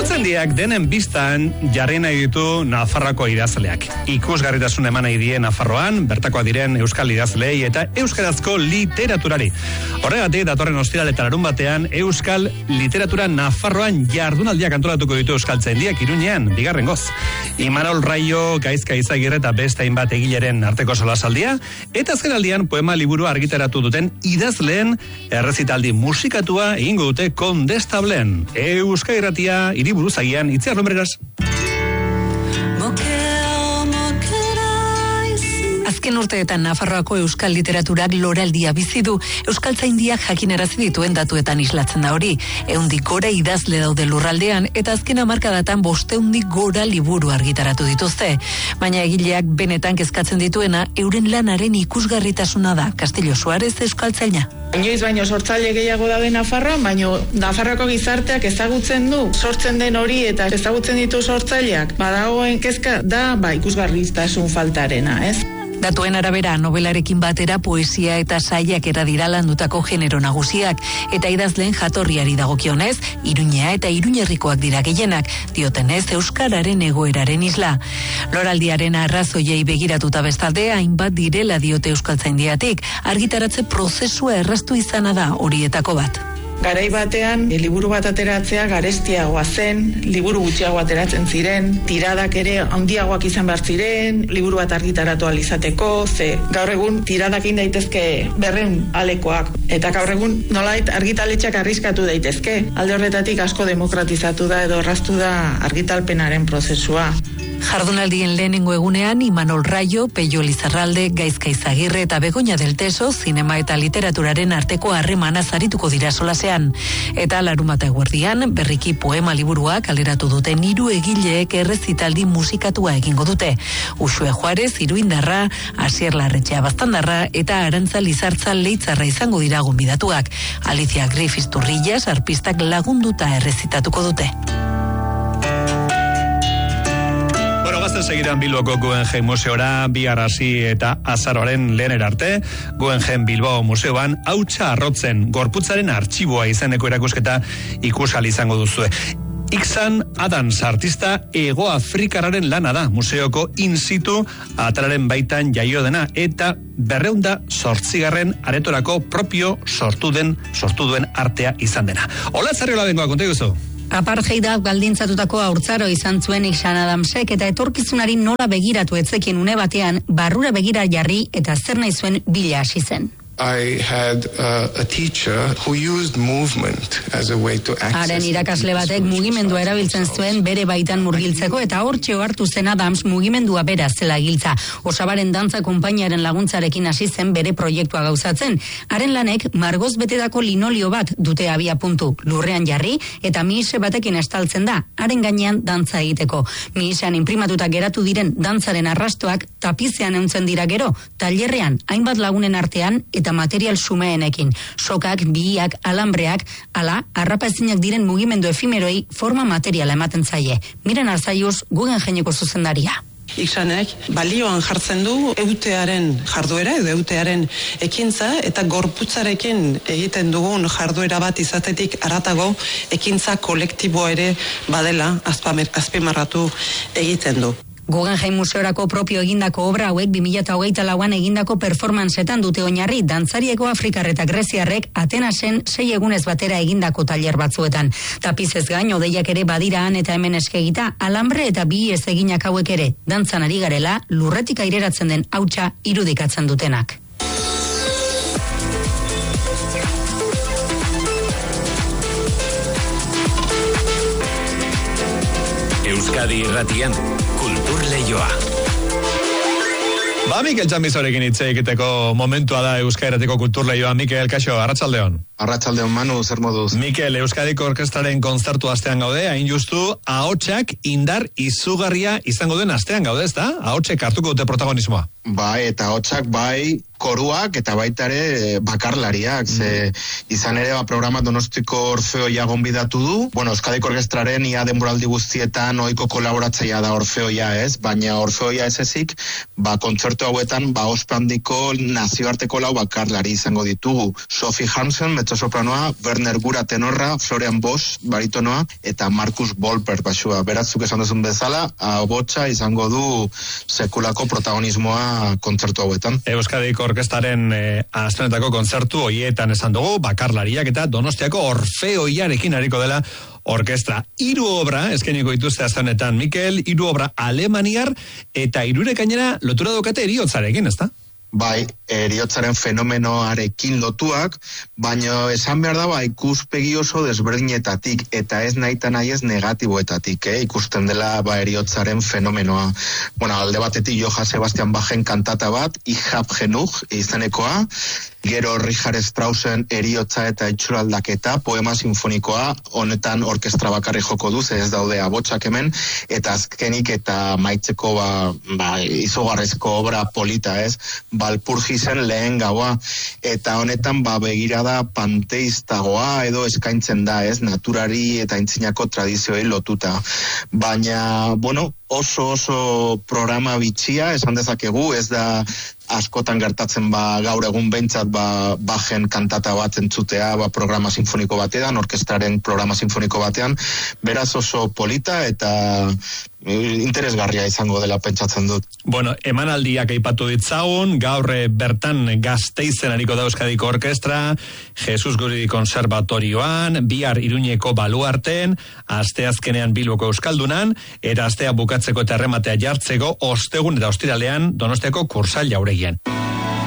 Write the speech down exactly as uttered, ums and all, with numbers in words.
Euskaltzaindiak denen biztan jarri nahi ditu Nafarroako idazleak. Ikusgarritasun eman nahi die Nafarroan, bertakoa diren euskal idazleei eta euskarazko literaturari. Horregatik datorren ostiral eta larun batean euskal literatura Nafarroan jardunaldiak antolatuko ditu Euskaltzaindiak Iruñean, bigarren goz. Imanol Raio, Gaizka Izagirre eta beste hainbat egileren arteko solasaldia, eta azkenaldian poema liburu argitaratu duten idazleen errezitaldi musikatua egingo dute Kondestablen. Euskal Irratia hiriburuzagian itziar lombreras. Azken urteetan Nafarroako euskal literaturak loraldia bizi du. Euskaltzaindiak jakinarazi dituen datuetan islatzen da hori. Ehundik gora idazle daude lurraldean eta azken hamarkadatan bosteundik gora liburu argitaratu dituzte. Baina egileak benetan kezkatzen dituena euren lanaren ikusgarritasuna da. Castillo Suárez euskaltzaina. Inoiz baino sortzaile gehiago daude Nafarroan, baino Nafarroako gizarteak ezagutzen du sortzen den hori eta ezagutzen ditu sortzaileak. Badagoen kezka da ba ikusgarritasun faltarena, ez? Datuen arabera, nobelarekin batera poesia eta saiak era dira landutako genero nagusiak, eta idazleen jatorriari dagokionez, Iruñea eta Iruñerrikoak dira gehienak, diotenez euskararen egoeraren isla. Loraldiaren arrazoiei begiratuta bestalde, hainbat direla diote Euskaltzaindiatik, argitaratze prozesua erraztu izana da horietako bat. Garai batean, e, liburu bat ateratzea garestiagoa zen, liburu gutxiago ateratzen ziren, tiradak ere handiagoak izan behar ziren, liburu bat argitaratu ahal izateko, ze gaur egun tiradak egin daitezke berrehun alekoak, eta gaur egun nolait argitaletxeak arriskatu daitezke. Alde horretatik asko demokratizatu da edo erraztu da argitalpenaren prozesua. Jardunaldien lehenengo egunean, Imanol Raio, Peio Lizarralde, Gaizka Izagirre eta Begoña del Teso, zinema eta literaturaren arteko harremana zarituko dira solasean. Eta larunbata eguerdian, berriki poema liburuak kaleratu duten hiru egileek errezitaldi musikatua egingo dute. Uxue Juarez, Iruindarra, Asier Larretxea Baztandarra eta Arantza Lizartza Leitzarra izango dira gonbidatuak. Alicia Griffiths Turrillas arpistak lagunduta errezitatuko dute. Gazten segidan Bilboko Guggenheim Museora, bihar hasi eta azaroaren lehenera arte, Guggenheim Bilbao Museoan hautsa arrotzen gorputzaren artxiboa izeneko erakusketa ikusal izango duzue. Iksan Adams artista Ego Afrikararen lana da, museoko in situ atararen baitan jaio dena eta berreunda sortzigarren aretorako propio sortu den, sortu duen artea izan dena. Ola Zarriola bengoa, konta iguzu? Apartheida baldintzatutako haurtzaro izan zuen Iksan Adamsek eta etorkizunari nola begiratu etzekien une batean barrura begira jarri eta zer nahi zuen bila hasi zen. I had uh, a teacher who used movement as a way to access. Haren irakasle batek mugimendua erabiltzen zuen bere baitan murgiltzeko eta hortxe hartu zen Adams mugimendua bera zela giltza. Osabaren dantza konpainiaren laguntzarekin hasi zen bere proiektua gauzatzen. Haren lanek margoz betetako linolio bat dute abia puntu, lurrean jarri eta mihise batekin estaltzen da, haren gainean dantza egiteko. Mihisean imprimatuta geratu diren dantzaren arrastoak tapizean euntzen dira gero, tailerrean hainbat lagunen artean eta material sumeenekin. Sokak, bihiak, alambreak, ala, harrapaezinak diren mugimendu efimeroi forma materiala ematen zaie. Miren Arzaiuz, Guggenheimeko zuzendaria. Iksanek balioan jartzen du eutearen jarduera edo eutearen ekintza eta gorputzarekin egiten dugun jarduera bat izatetik haratago ekintza kolektibo ere badela azpimarratu egiten du. Guggenheim Museorako propio egindako obra hauek bi mila hogeita lauan egindako performanceetan dute oinarri dantzarieko Afrikar eta Greziarrek Atenasen sei egunez batera egindako tailer batzuetan. Tapizez gain, odeiak ere badira han eta hemen eskegita, alambre eta bi ez eginak hauek ere, dantzan ari garela, lurretik aireratzen den hautsa irudikatzen dutenak. Euskadi Irratian, Kultur Leioa. Ba, Mikel Txamizorekin hitz egiteko momentua da Euskadi Irratiko Kultur Leioa. Mikel, kaixo, arratsaldeon. Arratsaldeon, Manu, zer moduz? Mikel, Euskadiko Orkestraren kontzertu astean gaude, hain justu, ahotsak indar izugarria izango den astean gaude, ezta? Ahotsek hartuko dute protagonismoa. Bai, eta ahotsak bai koruak eta baita ere bakarlariak, mm. ze izan ere ba, programa Donostiko Orfeoia gonbidatu du. Bueno, Euskadiko Orkestraren ia denboraldi guztietan ohiko kolaboratzailea da Orfeoia, ez? Baina Orfeoia ez ezik, ba kontzertu hauetan ba ospe handiko nazioarteko lau bakarlari izango ditugu. Sophie Harmsen, mezzosopranoa, Werner Gura tenorra, Florian Bosch baritonoa, eta Markus Bolper basua. Beratzuk esan duzun bezala, abotsa izango du sekulako protagonismoa kontzertu hauetan. Euskadiko Orkestraren eh, astronetako kontzertu hoietan esan dugu, bakarlariak eta Donostiako Orfeoiarekin hariko dela orkestra. Hiru obra eskainiko dituzte astenetan Mikel, hiru obra alemaniar eta hirurek gainera lotura daukate eriotzarekin, ezta? Bai, eriotzaren fenomenoarekin lotuak, baina esan behar da ba, ikuspegi oso desberdinetatik, eta ez nahita nahi ez negatiboetatik, eh? Ikusten dela ba, eriotzaren fenomenoa. Bueno, alde batetik Johann Sebastian Bachen kantata bat, Ich hab genug, izanekoa, gero Richard Straussen eriotza eta itxuraldaketa, poema sinfonikoa, honetan orkestra bakarri joko duz, ez daude abotsak hemen, eta azkenik eta maitzeko ba, ba, izugarrezko obra polita, ez? Balpurgisen lehen gaua, eta honetan ba, begirada panteistagoa edo eskaintzen da, ez? Naturari eta intzinako tradizioei lotuta. Baina, bueno, oso oso programa bitxia, esan dezakegu, ez da askotan gertatzen ba, gaur egun behintzat ba, Bachen kantata bat entzutea ba, programa sinfoniko batean, orkestraren programa sinfoniko batean, beraz oso polita eta interesgarria izango dela pentsatzen dut. Bueno, emanaldiak aipatu ditzagun, gaur bertan Gasteizen ariko da Euskadiko Orkestra, Jesus Guridi Konservatorioan, bihar Iruñeko Baluarten, asteazkenean Bilboko Euskaldunan, eta astea bukatzeko eta errematea jartzeko ostegun eta ostiralean Donostiako Kursail jauregian.